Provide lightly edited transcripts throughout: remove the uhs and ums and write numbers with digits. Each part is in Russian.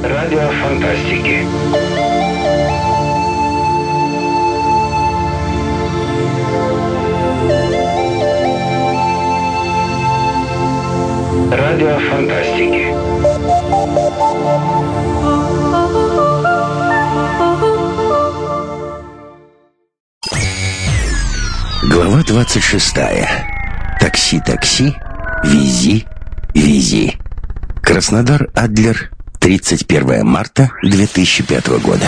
Радио фантастики. Радио фантастики. Глава 26. Такси, вези. Краснодар, Адлер, 31 марта 2005 года.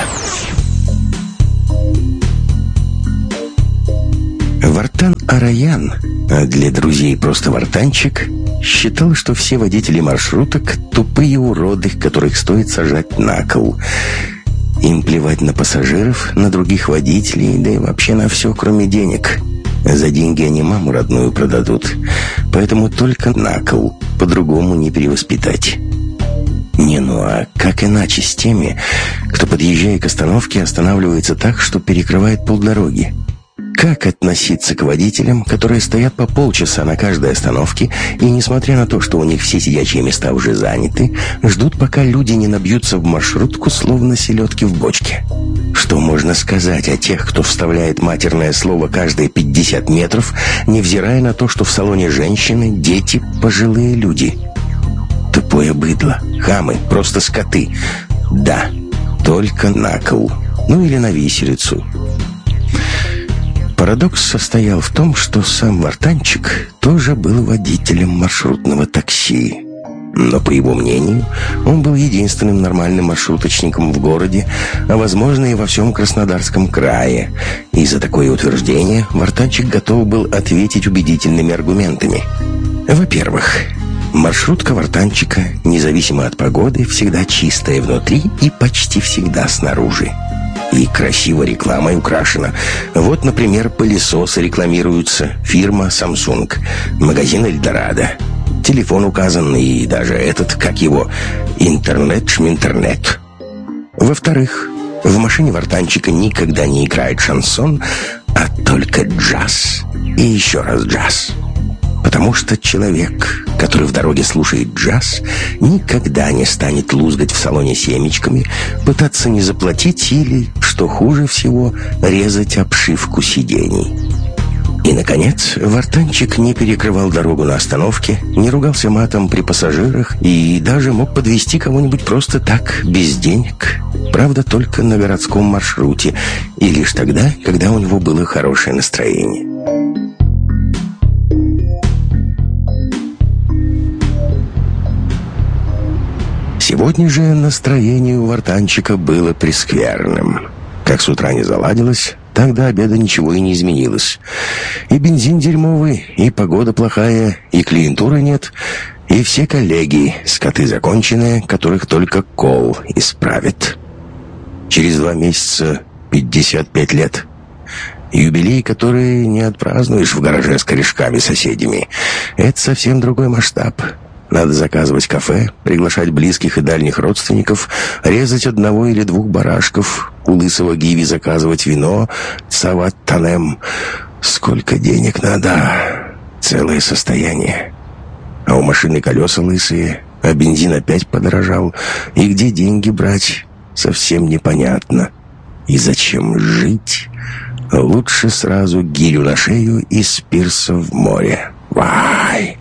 Вартан Араян, а для друзей просто Вартанчик, считал, что все водители маршруток — тупые уроды, которых стоит сажать на кол. Им плевать на пассажиров, на других водителей, да и вообще на все, кроме денег. За деньги они маму родную продадут. Поэтому только на кол, по-другому не перевоспитать. Ну а как иначе с теми, кто, подъезжая к остановке, останавливается так, что перекрывает полдороги? Как относиться к водителям, которые стоят по полчаса на каждой остановке и, несмотря на то, что у них все сидячие места уже заняты, ждут, пока люди не набьются в маршрутку, словно селедки в бочке? Что можно сказать о тех, кто вставляет матерное слово каждые 50 метров, невзирая на то, что в салоне женщины, дети, пожилые люди? Тупое быдло, хамы, просто скоты. Да, только на кол. Ну или на виселицу. Парадокс состоял в том, что сам Вартанчик тоже был водителем маршрутного такси. Но, по его мнению, он был единственным нормальным маршруточником в городе, а, возможно, и во всем Краснодарском крае. И за такое утверждение Вартанчик готов был ответить убедительными аргументами. Во-первых, маршрутка Вартанчика, независимо от погоды, всегда чистая внутри и почти всегда снаружи. И красиво рекламой украшена. Вот, например, пылесосы рекламируются. Фирма Samsung, магазин Эльдорадо. Телефон указан, и даже этот, как его, интернет-шминтернет. Во-вторых, в машине Вартанчика никогда не играет шансон, а только джаз. И еще раз джаз. Потому что человек, который в дороге слушает джаз, никогда не станет лузгать в салоне семечками, пытаться не заплатить или, что хуже всего, резать обшивку сидений. И, наконец, Вартанчик не перекрывал дорогу на остановке, не ругался матом при пассажирах и даже мог подвезти кого-нибудь просто так, без денег. Правда, только на городском маршруте, и лишь тогда, когда у него было хорошее настроение. Сегодня же настроение у Вартанчика было прескверным. Как с утра не заладилось, так до обеда ничего и не изменилось. И бензин дерьмовый, и погода плохая, и клиентуры нет, и все коллеги, скоты законченные, которых только кол исправит. Через 2 месяца 55 лет. Юбилей, который не отпразднуешь в гараже с корешками-соседями. Это совсем другой масштаб. Надо заказывать кафе, приглашать близких и дальних родственников, резать 1 или 2 барашков, у лысого Гиви заказывать вино, цавать танем. Сколько денег надо? Целое состояние. А у машины колеса лысые, а бензин опять подорожал. И где деньги брать? Совсем непонятно. И зачем жить? Лучше сразу гирю на шею и с пирса в море. Вай!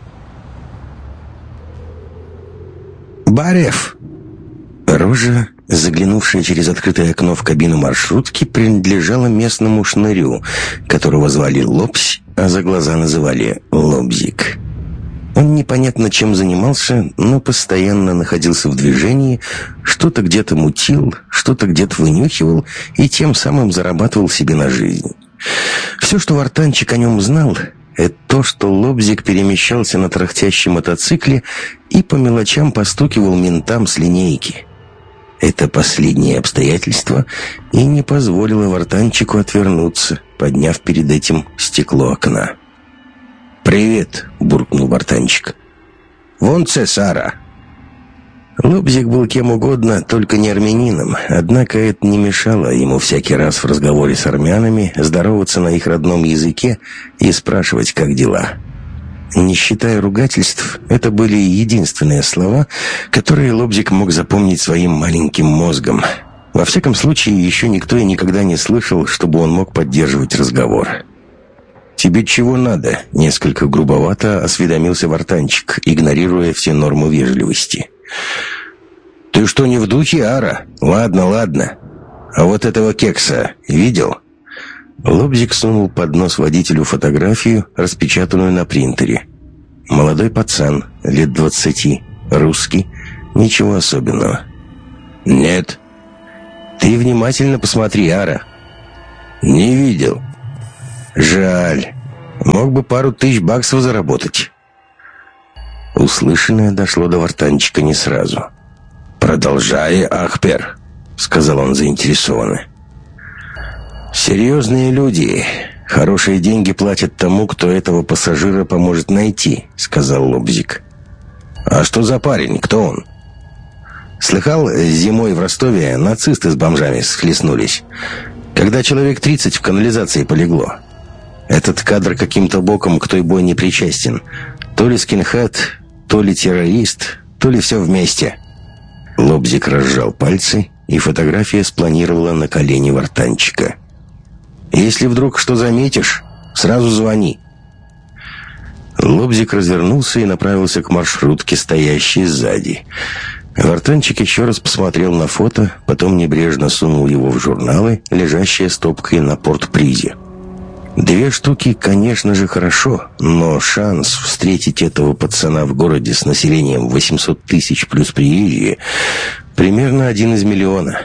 «Барев!» Рожа, заглянувшая через открытое окно в кабину маршрутки, принадлежала местному шнырю, которого звали Лобсь, а за глаза называли Лобзик. Он непонятно чем занимался, но постоянно находился в движении, что-то где-то мутил, что-то где-то вынюхивал и тем самым зарабатывал себе на жизнь. Все, что Вартанчик о нем знал, это то, что Лобзик перемещался на трахтящем мотоцикле и по мелочам постукивал ментам с линейки. Это последнее обстоятельство и не позволило Вартанчику отвернуться, подняв перед этим стекло окна. «Привет!» — буркнул Вартанчик. «Вон Цесара!» Лобзик был кем угодно, только не армянином, однако это не мешало ему всякий раз в разговоре с армянами здороваться на их родном языке и спрашивать, как дела. Не считая ругательств, это были единственные слова, которые Лобзик мог запомнить своим маленьким мозгом. Во всяком случае, еще никто и никогда не слышал, чтобы он мог поддерживать разговор. «Тебе чего надо?» — несколько грубовато осведомился Вартанчик, игнорируя все нормы вежливости. «Ты что, не в духе, Ара? Ладно, ладно. А вот этого кекса видел?» Лобзик сунул под нос водителю фотографию, распечатанную на принтере. Молодой пацан, лет 20, русский, ничего особенного. «Нет». «Ты внимательно посмотри, Ара». «Не видел». «Жаль. Мог бы пару тысяч баксов заработать». Услышанное дошло до Вартанчика не сразу. «Продолжай, Ахпер», — сказал он заинтересованно. «Серьезные люди. Хорошие деньги платят тому, кто этого пассажира поможет найти», — сказал Лобзик. «А что за парень? Кто он?» «Слыхал, зимой в Ростове нацисты с бомжами схлестнулись, когда человек 30 в канализации полегло. Этот кадр каким-то боком к той бойне причастен. То ли скинхед, то ли террорист, то ли все вместе». Лобзик разжал пальцы, и фотография спланировала на колени Вартанчика. «Если вдруг что заметишь, сразу звони». Лобзик развернулся и направился к маршрутке, стоящей сзади. Вартанчик еще раз посмотрел на фото, потом небрежно сунул его в журналы, лежащие стопкой на портпризе. 2 штуки, конечно же, хорошо, но шанс встретить этого пацана в городе с населением 800 тысяч плюс приезжие примерно 1 из миллиона.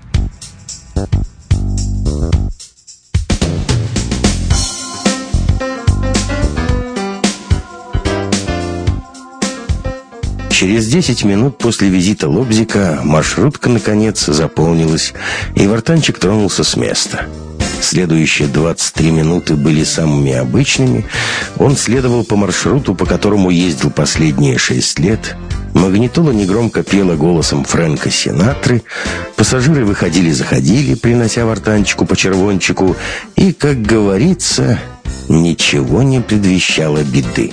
Через 10 минут после визита Лобзика маршрутка, наконец, заполнилась, и Вартанчик тронулся с места. Следующие 23 минуты были самыми обычными. Он следовал по маршруту, по которому ездил последние 6 лет. Магнитола негромко пела голосом Фрэнка Синатры. Пассажиры выходили-заходили, принося Вартанчику по червончику. И, как говорится, ничего не предвещало беды.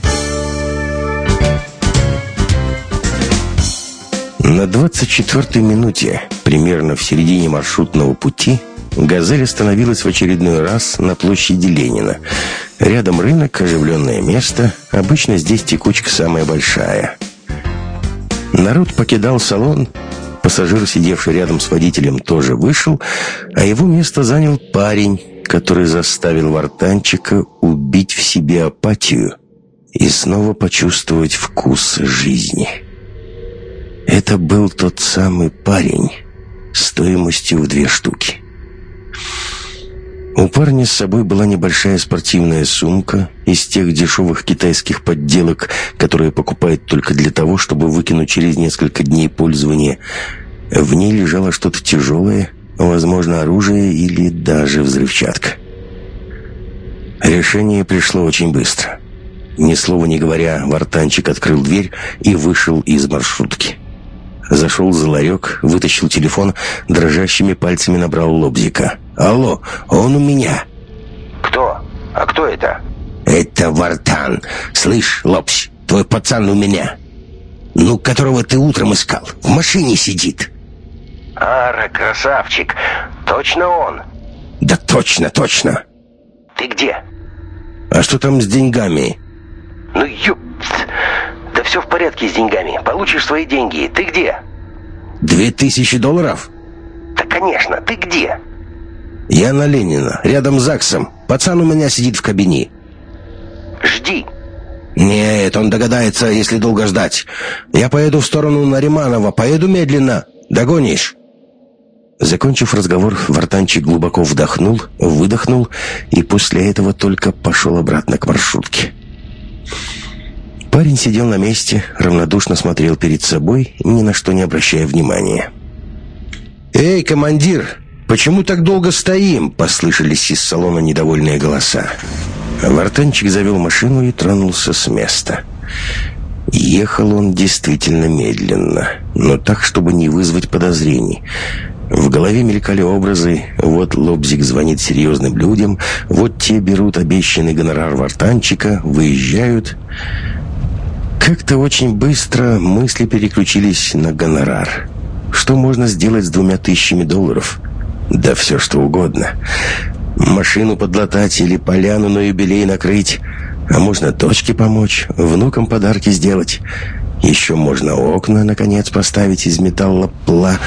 На 24-й минуте, примерно в середине маршрутного пути, «Газель» остановилась в очередной раз на площади Ленина. Рядом рынок, оживленное место. Обычно здесь текучка самая большая. Народ покидал салон. Пассажир, сидевший рядом с водителем, тоже вышел, а его место занял парень, который заставил Вартанчика убить в себе апатию и снова почувствовать вкус жизни. Это был тот самый парень стоимостью в 2 штуки. У парня с собой была небольшая спортивная сумка из тех дешевых китайских подделок, которые покупают только для того, чтобы выкинуть через несколько дней пользования. В ней лежало что-то тяжелое, возможно, оружие или даже взрывчатка. Решение пришло очень быстро. Ни слова не говоря, Вартанчик открыл дверь и вышел из маршрутки. Зашел за ларек, вытащил телефон, дрожащими пальцами набрал Лобзика. «Алло, он у меня». Кто? А кто это? «Это Вартан. Слышь, Лобсь, твой пацан у меня. Ну, которого ты утром искал. В машине сидит». Ара, красавчик. Точно он? «Да точно, точно». Ты где? «А что там с деньгами?» Ну, Да все в порядке с деньгами. Получишь свои деньги. Ты где? $2000? Да, конечно. Ты где? Я на Ленина, рядом с ЗАГСом. Пацан у меня сидит в кабине. Жди. Нет, он догадается, если долго ждать. Я поеду в сторону Нариманова. Поеду медленно. Догонишь? Закончив разговор, Вартанчик глубоко вдохнул, выдохнул и после этого только пошел обратно к маршрутке. Парень сидел на месте, равнодушно смотрел перед собой, ни на что не обращая внимания. «Эй, командир, почему так долго стоим?» — послышались из салона недовольные голоса. Вартанчик завел машину и тронулся с места. Ехал он действительно медленно, но так, чтобы не вызвать подозрений. В голове мелькали образы. Вот Лобзик звонит серьезным людям, вот те берут обещанный гонорар вартанчика, выезжают. Как-то очень быстро мысли переключились на гонорар. Что можно сделать с $2000? Да все что угодно. Машину подлатать или поляну на юбилей накрыть. А можно дочке помочь, внукам подарки сделать. Еще можно окна, наконец, поставить из металлопла.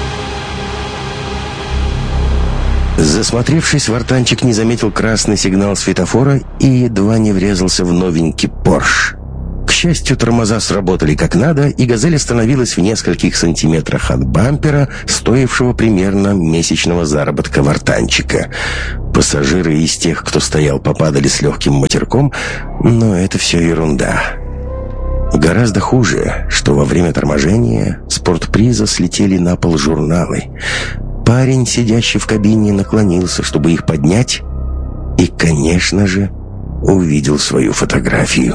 Засмотревшись, вартанчик не заметил красный сигнал светофора и едва не врезался в новенький Порш. К счастью, тормоза сработали как надо, и «Газель» остановилась в нескольких сантиметрах от бампера, стоившего примерно месячного заработка вартанчика. Пассажиры из тех, кто стоял, попадали с легким матерком, но это все ерунда. Гораздо хуже, что во время торможения спортприза слетели на пол журналы. Парень, сидящий в кабине, наклонился, чтобы их поднять, и, конечно же, увидел свою фотографию.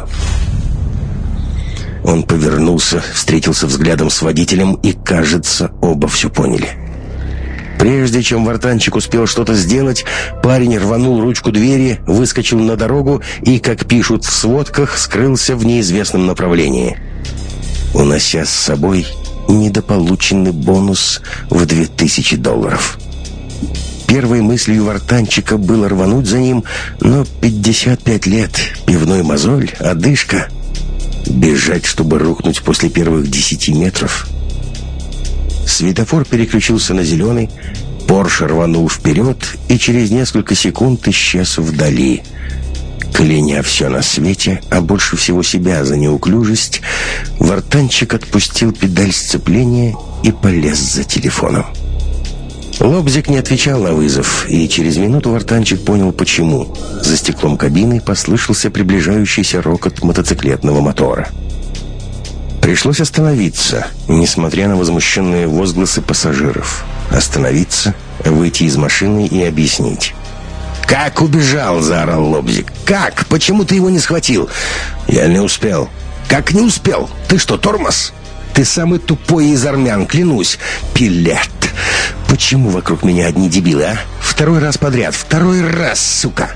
Он повернулся, встретился взглядом с водителем, и, кажется, оба все поняли. Прежде чем вартанчик успел что-то сделать, парень рванул ручку двери, выскочил на дорогу и, как пишут в сводках, скрылся в неизвестном направлении, унося с собой недополученный бонус в $2000. Первой мыслью вартанчика было рвануть за ним, но 55 лет, пивной мозоль, одышка. Бежать, чтобы рухнуть после первых 10 метров. Светофор переключился на зеленый, Порш рванул вперед и через несколько секунд исчез вдали. Кляня все на свете, а больше всего себя за неуклюжесть, вартанчик отпустил педаль сцепления и полез за телефоном. Лобзик не отвечал на вызов, и через минуту вартанчик понял, почему. За стеклом кабины послышался приближающийся рокот мотоциклетного мотора. Пришлось остановиться, несмотря на возмущенные возгласы пассажиров. Остановиться, выйти из машины и объяснить. «Как убежал?» — заорал Лобзик. «Как? Почему ты его не схватил?» «Я не успел». «Как не успел? Ты что, тормоз? Ты самый тупой из армян, клянусь. Пилет! Почему вокруг меня одни дебилы, а? Второй раз подряд, второй раз, сука!»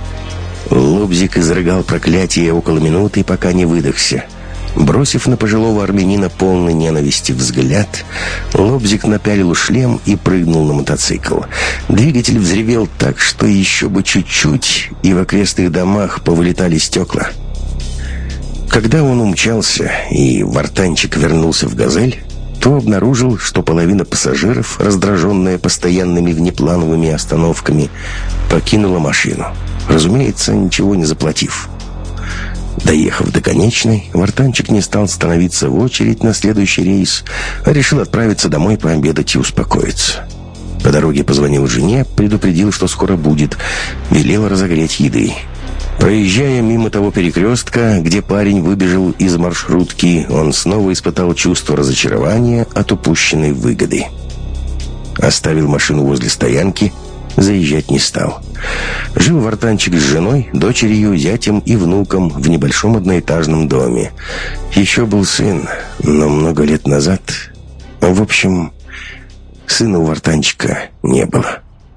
Лобзик изрыгал проклятие около минуты, пока не выдохся. Бросив на пожилого армянина полный ненависти взгляд, Лобзик напялил шлем и прыгнул на мотоцикл. Двигатель взревел так, что еще бы чуть-чуть, и в окрестных домах повылетали стекла. Когда он умчался и вартанчик вернулся в «Газель», то обнаружил, что половина пассажиров, раздраженная постоянными внеплановыми остановками, покинула машину. Разумеется, ничего не заплатив. Доехав до конечной, вартанчик не стал становиться в очередь на следующий рейс, а решил отправиться домой пообедать и успокоиться. По дороге позвонил жене, предупредил, что скоро будет, велел разогреть еды. Проезжая мимо того перекрестка, где парень выбежал из маршрутки, он снова испытал чувство разочарования от упущенной выгоды. Оставил машину возле стоянки, заезжать не стал. Жил вартанчик с женой, дочерью, зятем и внуком в небольшом одноэтажном доме. Еще был сын, но много лет назад... В общем, сына у вартанчика не было.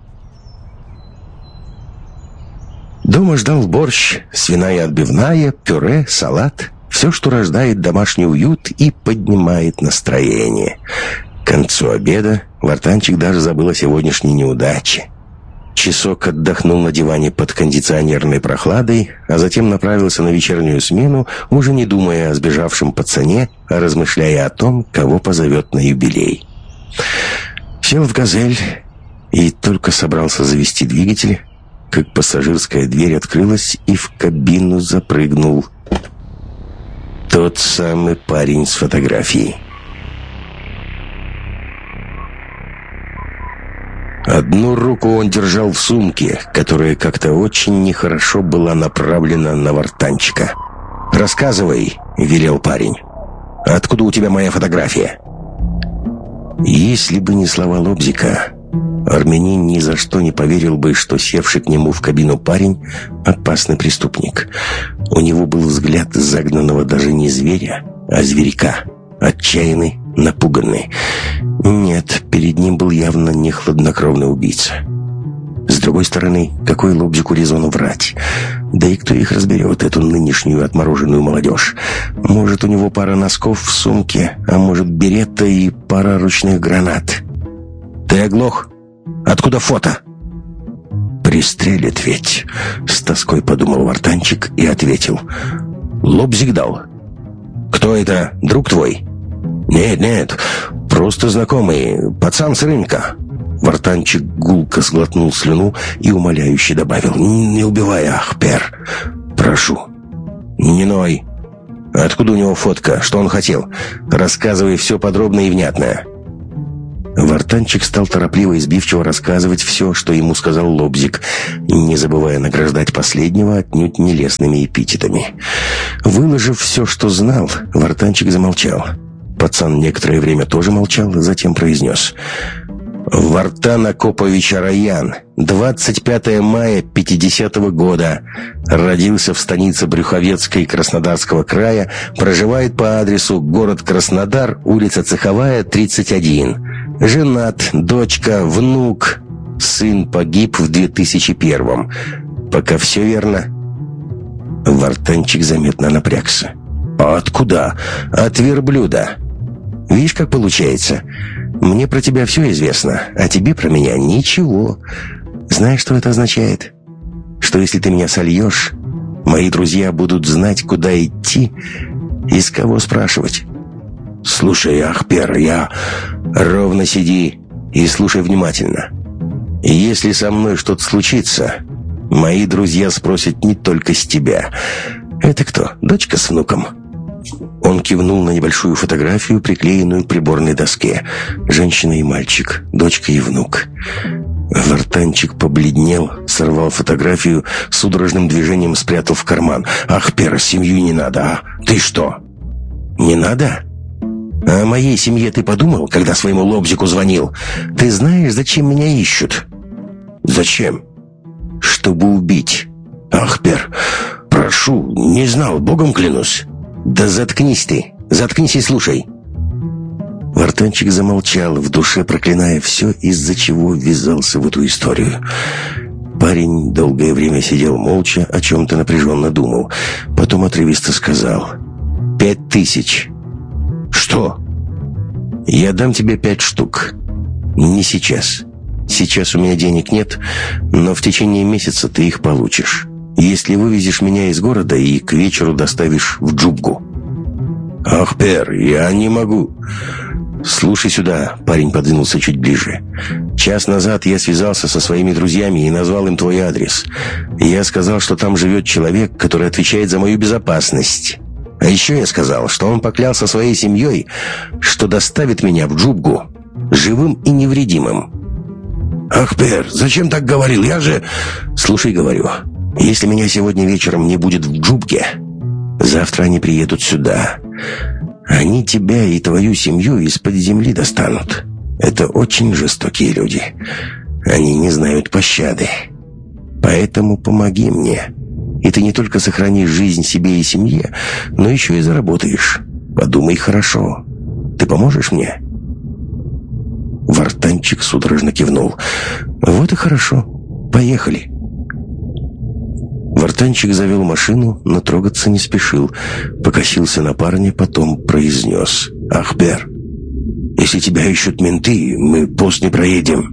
Дома ждал борщ, свиная отбивная, пюре, салат. Все, что рождает домашний уют и поднимает настроение. К концу обеда вартанчик даже забыл о сегодняшней неудаче. Часок отдохнул на диване под кондиционерной прохладой, а затем направился на вечернюю смену, уже не думая о сбежавшем пацане, а размышляя о том, кого позовет на юбилей. Сел в «Газель» и только собрался завести двигатель, как пассажирская дверь открылась, и в кабину запрыгнул тот самый парень с фотографией. Одну руку он держал в сумке, которая как-то очень нехорошо была направлена на вартанчика. «Рассказывай», — велел парень. «Откуда у тебя моя фотография?» Если бы не слова Лобзика, армянин ни за что не поверил бы, что севший к нему в кабину парень — опасный преступник. У него был взгляд загнанного даже не зверя, а зверька, отчаянный, напуганный. Нет, перед ним был явно не хладнокровный убийца. С другой стороны, какой Лобзику резону врать? Да и кто их разберет, эту нынешнюю отмороженную молодежь? Может, у него пара носков в сумке, а может, беретта и пара ручных гранат. «Ты оглох? Откуда фото?» «Пристрелит ведь», — с тоской подумал Вартанчик и ответил. «Лобзик дал». «Кто это? Друг твой?» «Нет, просто знакомый, пацан с рынка». Вартанчик гулко сглотнул слюну и умоляюще добавил: «Не убивай, Ахпер, прошу». «Не ной. Откуда у него фотка? Что он хотел? Рассказывай все подробно и внятно». Вартанчик стал торопливо и сбивчиво рассказывать все, что ему сказал Лобзик, не забывая награждать последнего отнюдь нелестными эпитетами. Выложив все, что знал, Вартанчик замолчал. Пацан некоторое время тоже молчал, затем произнес: «Вартан Акопович Араян, 25 мая 50-го года. Родился в станице Брюховецкой Краснодарского края, проживает по адресу город Краснодар, улица Цеховая, 31. Женат, дочка, внук. Сын погиб в 2001-м. Пока все верно?» Вартанчик заметно напрягся. «А откуда?» «От верблюда. Видишь, как получается? Мне про тебя все известно, а тебе про меня ничего. Знаешь, что это означает? Что если ты меня сольешь, мои друзья будут знать, куда идти и с кого спрашивать». «Слушай, Ахпер, я...» «Ровно сиди и слушай внимательно. Если со мной что-то случится, мои друзья спросят не только с тебя. Это кто? Дочка с внуком?» Он кивнул на небольшую фотографию, приклеенную к приборной доске. Женщина и мальчик, дочка и внук. Вартанчик побледнел, сорвал фотографию, судорожным движением спрятал в карман. «Ахпер, семью не надо, а? Ты что? Не надо? А о моей семье ты подумал, когда своему Лобзику звонил? Ты знаешь, зачем меня ищут?» «Зачем?» «Чтобы убить. Ахпер, прошу, не знал, богом клянусь». «Да заткнись ты! Заткнись и слушай!» Вартанчик замолчал, в душе проклиная все, из-за чего ввязался в эту историю. Парень долгое время сидел молча, о чем-то напряженно думал. Потом отрывисто сказал: 5000. «Что?» «Я дам тебе 5 штук. Не сейчас. Сейчас у меня денег нет, но в течение месяца ты их получишь. Если вывезешь меня из города и к вечеру доставишь в Джубгу». «Ахпер, я не могу». «Слушай сюда», — парень подвинулся чуть ближе. «Час назад я связался со своими друзьями и назвал им твой адрес. Я сказал, что там живет человек, который отвечает за мою безопасность. А еще я сказал, что он поклялся своей семьей, что доставит меня в Джубгу живым и невредимым». «Ахпер, зачем так говорил? Я же...» «Слушай, говорю, если меня сегодня вечером не будет в Джубге, завтра они приедут сюда. Они тебя и твою семью из-под земли достанут. Это очень жестокие люди. Они не знают пощады. Поэтому помоги мне, и ты не только сохранишь жизнь себе и семье, но еще и заработаешь. Подумай хорошо. Ты поможешь мне?» Вартанчик судорожно кивнул. «Вот и хорошо. Поехали». Вартанчик завел машину, но трогаться не спешил. Покосился на парня, потом произнес: «Ахпер, если тебя ищут менты, мы пост не проедем».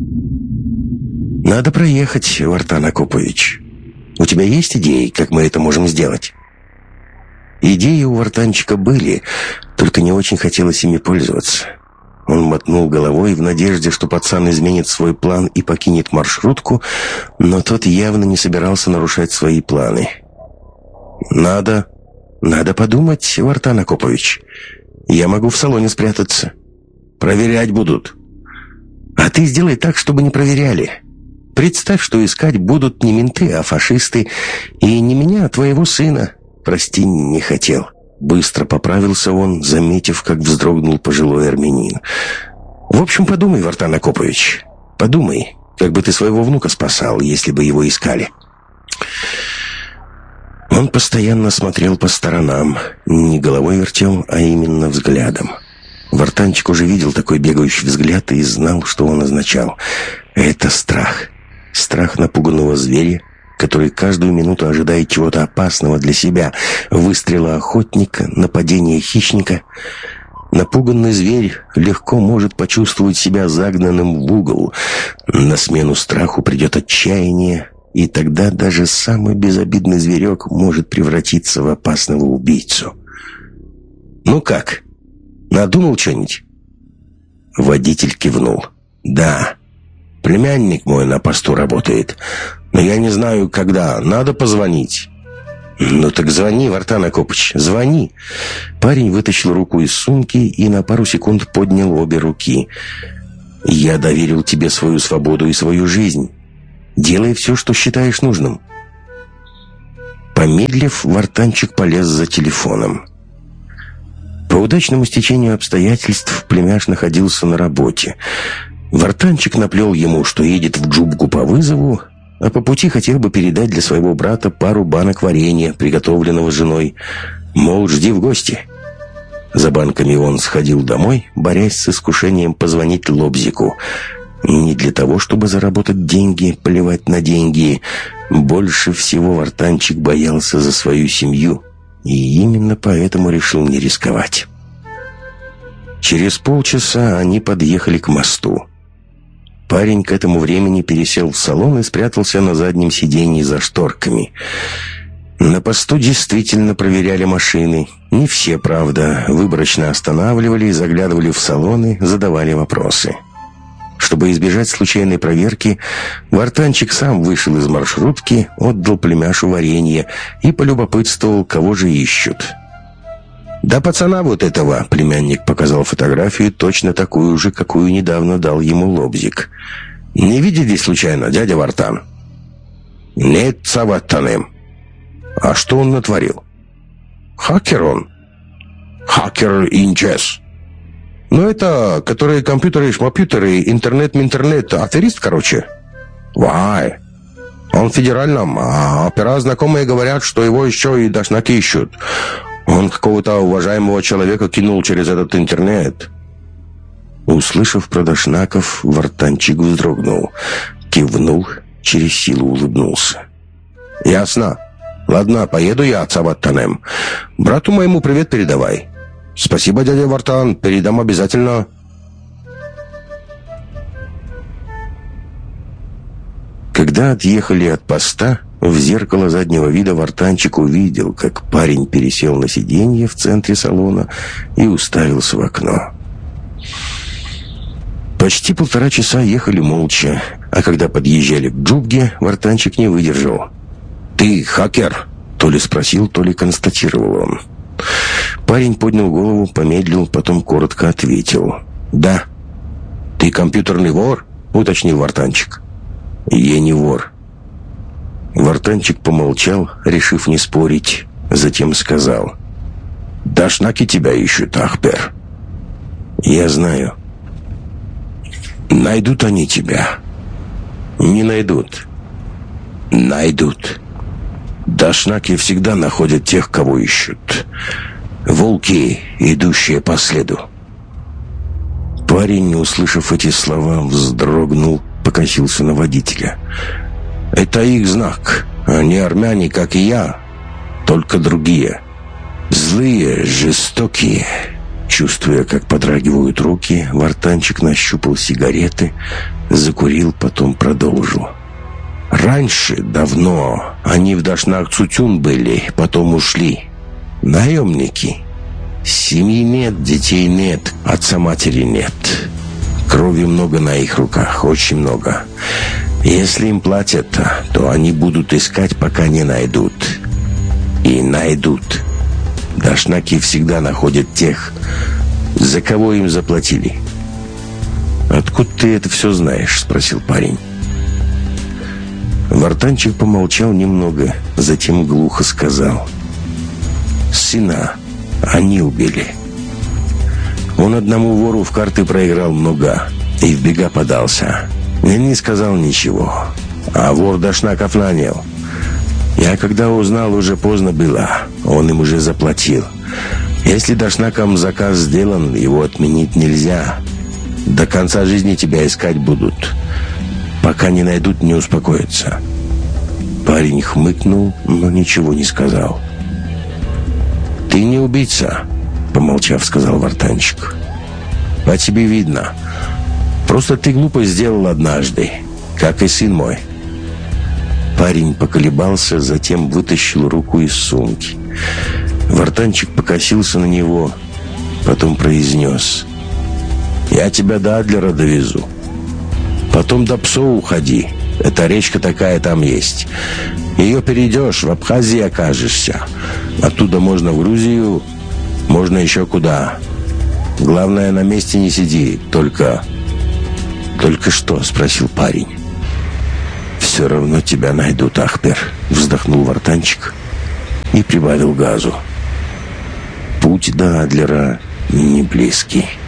«Надо проехать, Вартан Акопович. У тебя есть идеи, как мы это можем сделать?» Идеи у Вартанчика были, только не очень хотелось ими пользоваться. Он мотнул головой в надежде, что пацан изменит свой план и покинет маршрутку, но тот явно не собирался нарушать свои планы. «Надо подумать, Вартан Акопович. Я могу в салоне спрятаться. Проверять будут. А ты сделай так, чтобы не проверяли. Представь, что искать будут не менты, а фашисты. И не меня, а твоего сына. Прости, не хотел». Быстро поправился он, заметив, как вздрогнул пожилой армянин. «В общем, подумай, Вартан Акопович. Подумай, как бы ты своего внука спасал, если бы его искали». Он постоянно смотрел по сторонам, не головой вертел, а именно взглядом. Вартанчик уже видел такой бегающий взгляд и знал, что он означал. Это страх. Страх напуганного зверя, который каждую минуту ожидает чего-то опасного для себя. Выстрела охотника, нападения хищника. Напуганный зверь легко может почувствовать себя загнанным в угол. На смену страху придет отчаяние, и тогда даже самый безобидный зверек может превратиться в опасного убийцу. «Ну как? Надумал что-нибудь?» Водитель кивнул. «Да, племянник мой на посту работает, но я не знаю, когда. Надо позвонить». «Ну так звони, Вартан Акопыч, звони». Парень вытащил руку из сумки и на пару секунд поднял обе руки. «Я доверил тебе свою свободу и свою жизнь. Делай все, что считаешь нужным». Помедлив, Вартанчик полез за телефоном. По удачному стечению обстоятельств племяш находился на работе. Вартанчик наплел ему, что едет в Джубгу по вызову, а по пути хотел бы передать для своего брата пару банок варенья, приготовленного женой. Мол, жди в гости. За банками он сходил домой, борясь с искушением позвонить Лобзику. Не для того, чтобы заработать деньги, плевать на деньги. Больше всего Вартанчик боялся за свою семью, и именно поэтому решил не рисковать. Через полчаса они подъехали к мосту. Парень к этому времени пересел в салон и спрятался на заднем сиденье за шторками. На посту действительно проверяли машины. Не все, правда. Выборочно останавливали, заглядывали в салоны, задавали вопросы. Чтобы избежать случайной проверки, Вартанчик сам вышел из маршрутки, отдал племяшу варенье и полюбопытствовал, кого же ищут. «Да пацана вот этого!» — племянник показал фотографию, точно такую же, какую недавно дал ему Лобзик. «Не видели случайно, дядя Вартан?» «Нет, Саваттанем». «А что он натворил?» «Хакер он». «Хакер инчес». «Ну это, которые компьютеры, шмопьютеры, интернет, аферист, короче». «Вай! Он в федеральном, а опера знакомые говорят, что его еще и дашнаки ищут. Он какого-то уважаемого человека кинул через этот интернет». Услышав про дашнаков, Вартанчик вздрогнул, кивнул, через силу улыбнулся. «Ясно. Ладно, поеду я от Саваттанем. Брату моему привет передавай». «Спасибо, дядя Вартан, передам обязательно». Когда отъехали от поста, в зеркало заднего вида Вартанчик увидел, как парень пересел на сиденье в центре салона и уставился в окно. Почти 1,5 часа ехали молча, а когда подъезжали к Джубге, Вартанчик не выдержал. «Ты хакер?» — то ли спросил, то ли констатировал он. Парень поднял голову, помедлил, потом коротко ответил. «Да». «Ты компьютерный вор?» — уточнил Вартанчик. «Я не вор». Вартанчик помолчал, решив не спорить, затем сказал. «Дашнаки тебя ищут, Ахпер». «Я знаю». «Найдут они тебя?» «Не найдут». «Найдут». Дашнаки всегда находят тех, кого ищут. Волки, идущие по следу. Парень, услышав эти слова, вздрогнул, покосился на водителя. «Это их знак. Они армяне, как и я, только другие. Злые, жестокие». Чувствуя, как подрагивают руки, Вартанчик нащупал сигареты, закурил, потом продолжил. «Раньше, давно, они в Дашнак-Цутюн были, потом ушли. Наемники. Семьи нет, детей нет, отца-матери нет. Крови много на их руках, очень много. Если им платят, то они будут искать, пока не найдут. И найдут. Дашнаки всегда находят тех, за кого им заплатили». «Откуда ты это все знаешь?» — спросил парень. Вартанчик помолчал немного, затем глухо сказал. «Сына они убили. Он одному вору в карты проиграл много и в бега подался. Я не сказал ничего, а вор Дашнаков нанял. Я когда узнал, уже поздно было, он им уже заплатил. Если дошнаком заказ сделан, его отменить нельзя. До конца жизни тебя искать будут. Пока не найдут, не успокоятся». Парень хмыкнул, но ничего не сказал. «Ты не убийца», — помолчав, сказал Вартанчик. «По тебе видно. Просто ты глупо сделал однажды, как и сын мой». Парень поколебался, затем вытащил руку из сумки. Вартанчик покосился на него, потом произнес: «Я тебя до Адлера довезу. Потом до Псоу уходи. Эта речка такая там есть. Ее перейдешь, в Абхазии окажешься. Оттуда можно в Грузию, можно еще куда. Главное, на месте не сиди. Только что?» — спросил парень. «Все равно тебя найдут, Ахпер», — вздохнул Вартанчик и прибавил газу. «Путь до Адлера не близкий».